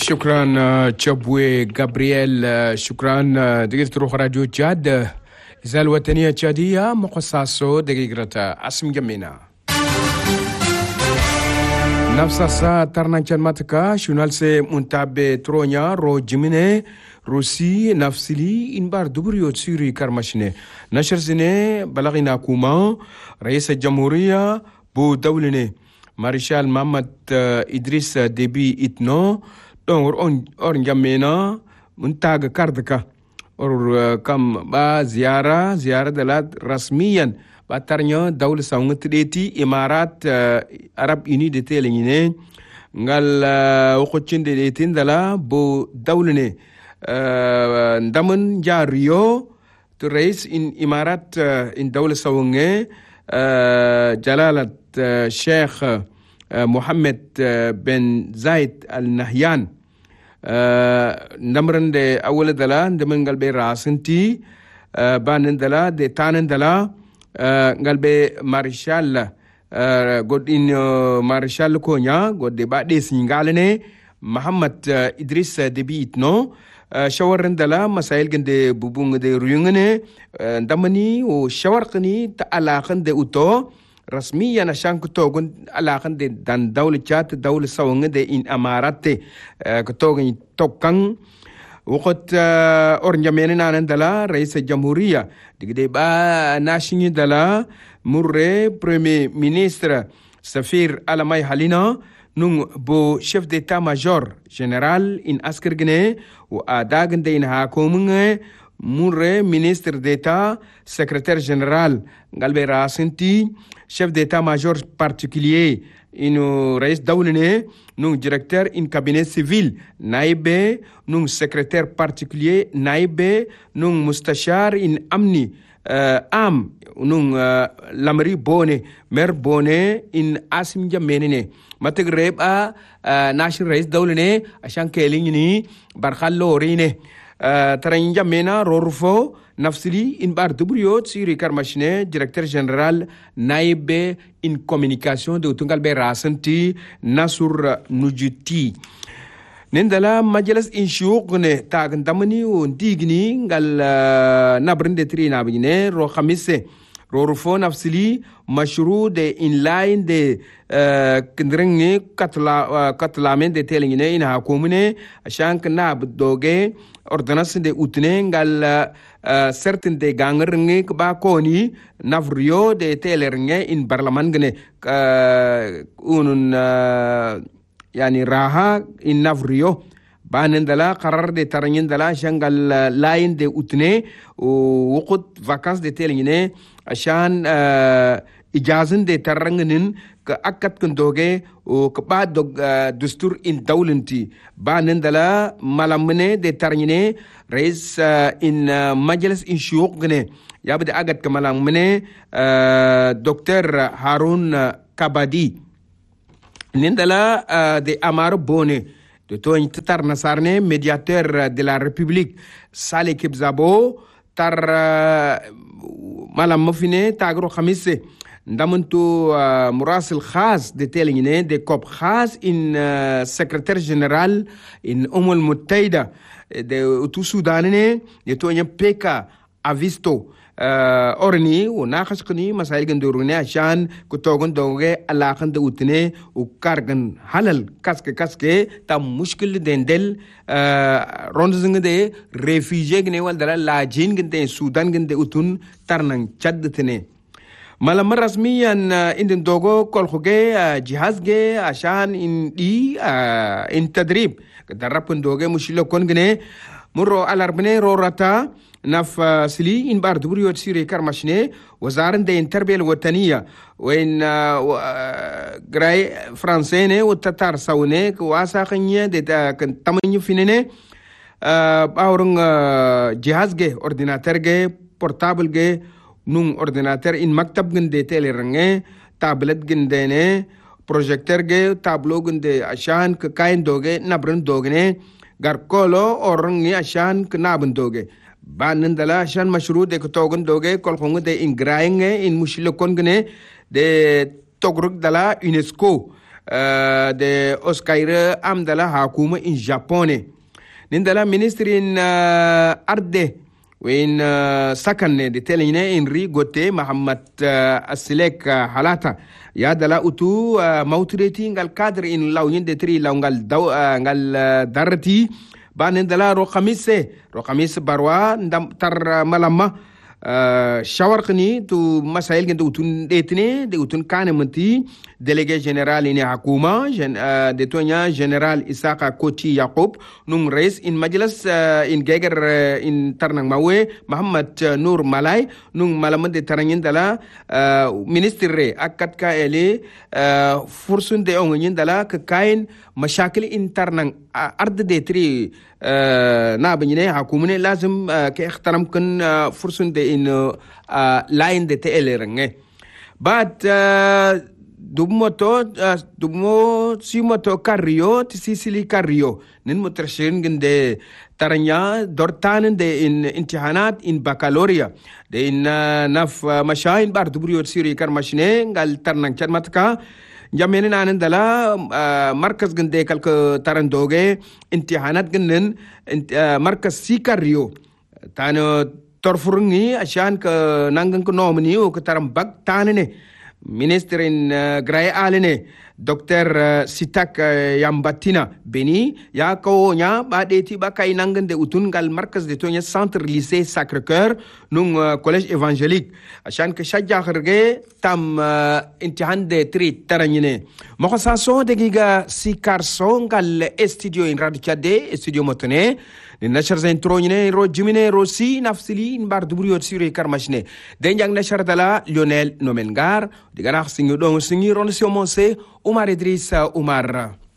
شكرا تشابوي جابرييل. شكرا دقيقة راديو تشاد إذا الوطنية تشادية مقصاصو دقيقة اسم جمينا نفس الساعة ترنا كلمتك شنال سي منتابة ترونيا رو جمينة روسي نفسلي إنبار دبريو تسيري كرمشنة نشر سنة بلغنا كوما رئيس الجمهورية بو دولنة مارشال محمد إدريس ديبي إتنو دون اور جمينا منتاج كاردكا اور كم با زيارة دلات رسميا باترنيا دولة ساونغ تريتي إمارات عرب يوني دي تيليني نغال وقتشين دي تين دلا بو دولة ندمن جا ريو ترئيس إن إمارات إن دولة ساونغ جلالة شيخ محمد بن زايد النهيان نمرن دي أول دلا ندمن قلبي راسنتي بانن دلا دي تانن دلا قلبي مارشال قد إن مارشال كونيا قد دي بعد سنغالني محمد إدريس دبي إتنو شاورن دلا مسائل جند بوبون دي ريونغني دمني وشاورقني تألاقن دي أوتو رسميا عشان كتوغن علاقن دي دان دولة جات دولة سوغن دي إن أمارات كتوغن توقن وقت أورنجامين نانن دلا رئيس الجمهورية دي با ناشيني دلا مرة بريمي مينيستر سفير ألماي حالينا نون بو شيف ديتا ماجور جنرال إن أسكر جنيه وآداغن دي نهاكومن مرة مينيستر ديتا سكرتير جنرال قلبي راسنتي chef d'état-major particulier inu rais dawlene nung directeur in cabinet civil naibe nung secrétaire particulier naibe nung mustashar in amni am nung lamri bone mer bone in asim jamenene matagreb a nashir rais dawlene ashan keling ni barkhallo rine taran jamena rorfo nafsili in bar dubriot siri karmashne directeur général naïbe in communication de utungal be rasanti nasur nujuti nendala majalas inshuqne tag ndamani o ndigni ngal nabrinde trina bine ro khamise ro rufo nafsili mashru de in line de kindrengi katlamen de telingine in hakumune ashank nab doge ordonnance de utne ngal certain de gangrnge ba koni navrio de telerenge in parliament gene unun yani raha in navrio banen dala qarar de taranyen dala shangal line de utne وقت vacances de telingine ashan ijazan de tarangenin ka akat kundoge o ka dog dustur in dawlanti banen dala malamne de tarnyine rais in majlis in shuyuqne yabda agat ka malamne docteur Harun Kabadi nindala de Amar Bone de to tar nasarne médiateur de la République Saleh Kebzabo tar malam mafine tagro khamise ndamantu murasil khas de telingine de cop khas in secrétaire général in Umul Muttaida de tout Soudanine de to peka avisto orni o nakhashqni masail gandurune ashan kutogon doge alaqan de utne u kargan halal kaske ta mushkil dendel rondzing de refugee gne wal dala lajin gende Sudan gende utun tarnang chaddtene malam rasmiyan indin dogo kolkhuge jihazge ashan in di in tadrib darapun doge mushilo kon gne murro alarbne rorata نف سلي إن بارد بريوت سيري كرمشني وزارن دين التربية الوطنية وين غراي فرنسيني والتتار ساونيك واساقنية دي كن تمنيو فينيني باورن جهاز جي اورديناتر جي بورتابل جي نون اورديناتر إن مكتب جن دي تيلي رنجي تابلت جن ديني بروجيكتر جي تابلو جن دي عشان كاين دوغي نبرن دوغني غاركولو اورنجي عشان كنابن دوغي banen dala shan mashru de togon doge kol khongu de in grainge in mushilo kongene de togruk dala UNESCO de Oscar amdala hakuma in Japone nindala ministrin arde وين سكن دي تلينه إنري غوتي محمد السلك حالاتا يا دلا أتو موتريتي نقال كادر إن لو يندتري لو نقال درتي بان دلا رو خميس بروا ندم تر ملما شاورقني تو مسائل كنت وتون ديتني دي وتون كان منتي délégué général in hakuma de tonya général Isaka Koti Yaqub num reis in majlis in geger in tarnang mawe Muhammad Nur Malay num malamad de tarangin dala ministre akat ka ele fursun de ongin dala ka kain mashakil in tarnang ard de tri na banyine hakumune lazim ke ihtaram kun fursun de in line de tele range but dubmo simoto carrio tisili carrio nin mutrashin gende taranya dortanen de in imtihanat in baccalaureate de in naf mashain bar dubriot siri kar mashine ngal tarnang charmatka jamene nanen dala markaz gende kalko tarandoge imtihanat genden markaz si carrio tano torfurungi ashan ka nangang ko nomini o ka taram bag tanene Ministerin Gray Alene Dr. Sitak Yambatina Beni ya ko nya ba deti ba kay nangan de utun gal markaz de tonya centre lycée Sacré-Cœur nung collège évangélique ashan ke shajja kharge tam intihan de tri taranyine mo sa so de giga si karso gal studio in radio de studio motone نشر زين ترونيني رو جميني رو سي نفسلي نبار دبريوت سيري كارماشني دنجان نشر دلا ليونيل نومنغار ديغراخ سينيو دون سيني رون سيومونسي عمر إدريس عمر